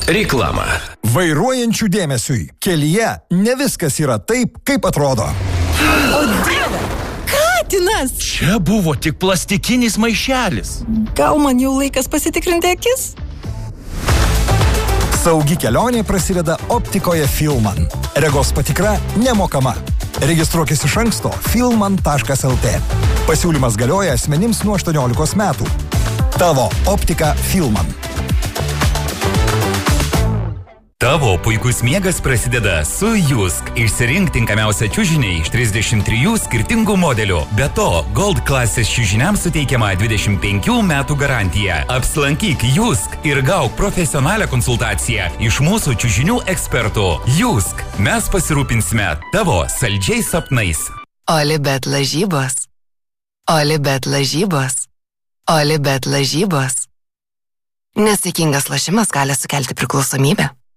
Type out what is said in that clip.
Reklama. Vairuojančių dėmesiui. Kelyje ne viskas yra taip, kaip atrodo. O Dieve, katinas! Čia buvo tik plastikinis maišelis. Gal man jau laikas pasitikrinti akis? Saugi kelionė prasideda optikoje Filman. Regos patikra nemokama. Registruokis iš anksto filman.lt. Pasiūlymas galioja asmenims nuo 18 metų. Tavo optika Filman. Tavo puikus miegas prasideda su Jusk. Išsirink tinkamiausią čiužinį iš 33 skirtingų modelių. Be to, Gold klasės čiužiniams suteikiama 25 metų garantija. Apsilankyk Jusk ir gauk profesionalią konsultaciją iš mūsų čiužinių ekspertų. Jusk. Mes pasirūpinsime tavo saldžiais sapnais. Olibet lažybos. Olibet lažybos. Olibet lažybos. Nesaikingas lošimas gali sukelti priklausomybę.